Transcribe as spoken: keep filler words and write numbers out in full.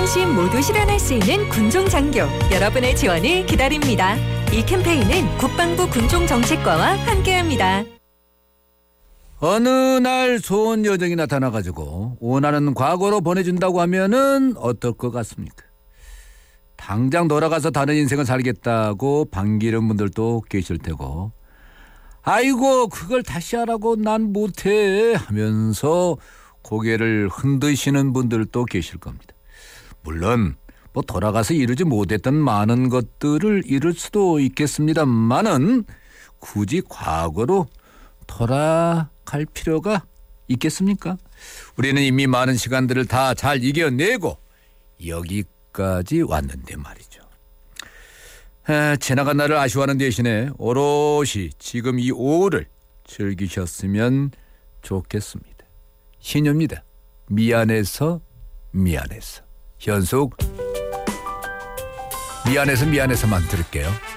안심 모두 실현할 수 있는 군종장교 여러분의 지원을 기다립니다. 이 캠페인은 국방부 군종정책과와 함께합니다. 어느 날 좋은 여정이 나타나가지고 원하는 과거로 보내준다고 하면은 어떨 것 같습니까? 당장 돌아가서 다른 인생을 살겠다고 반기는 분들도 계실 테고, 아이고 그걸 다시 하라고 난 못해 하면서 고개를 흔드시는 분들도 계실 겁니다. 물론 뭐 돌아가서 이루지 못했던 많은 것들을 이룰 수도 있겠습니다만은 굳이 과거로 돌아갈 필요가 있겠습니까? 우리는 이미 많은 시간들을 다 잘 이겨내고 여기까지 왔는데 말이죠. 에, 지나간 날을 아쉬워하는 대신에 오롯이 지금 이 오후를 즐기셨으면 좋겠습니다. 신효입니다. 미안해서 미안해서. 현숙 미안해서 미안해서만 들을게요.